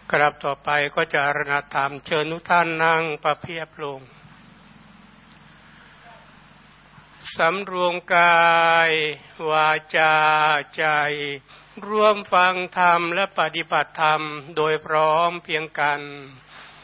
กราบต่อไปก็จะอาราธธรรมเชิญทุกท่านนั่งประเพียบลงสำรวมกายวาจาใจร่วมฟังธรรมและปฏิบัติธรรมโดยพร้อมเพรียงกัน